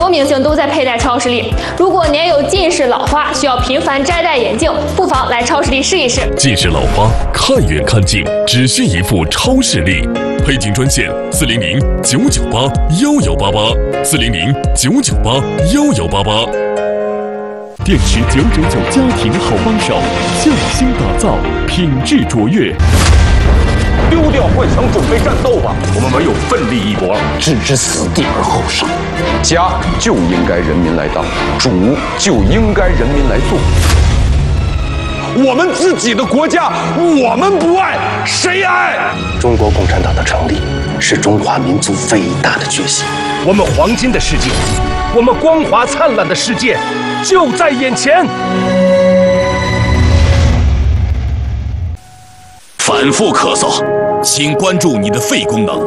多明星都在佩戴超视力。如果年有近视老花，需要频繁摘戴眼镜，不妨来超视力试一试。 近视老花，看远看近，只需一副超视力。配镜专线400-998-1188，400-998-1188。电池999家庭好帮手，匠心打造，品质卓越。 丢掉幻想，准备战斗吧！我们唯有奋力一搏， 置之死地而后生。家就应该人民来当，主就应该人民来做。 我们自己的国家，我们不爱，谁爱？ 中国共产党的成立是中华民族伟大的觉醒。 我们黄金的世界，我们光华灿烂的世界，就在眼前。 反复咳嗽，请关注你的肺功能。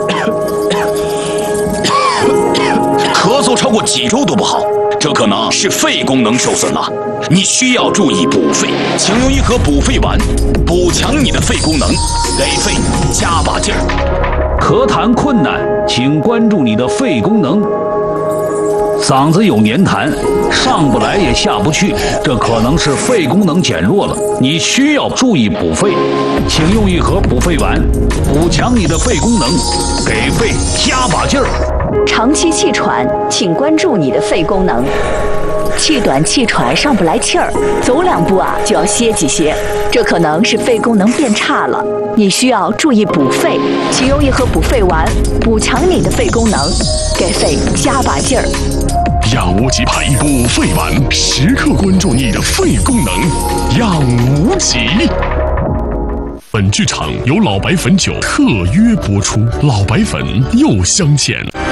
咳嗽超过几周都不好，这可能是肺功能受损了。你需要注意补肺，请用一盒补肺丸，补强你的肺功能，给肺加把劲儿。 咳痰困难，请关注你的肺功能。嗓子有黏痰，上不来也下不去，这可能是肺功能减弱了，你需要注意补肺，请用一盒补肺丸，补强你的肺功能，给肺加把劲儿。 长期气喘，请关注你的肺功能。气短气喘上不来气儿，走两步就要歇几歇，这可能是肺功能变差了，你需要注意补肺，请用一盒补肺丸，补强你的肺功能，给肺加把劲儿。 养无极牌补肺丸，时刻关注你的肺功能，养无极。本剧场由老白粉酒特约播出，老白粉又相见。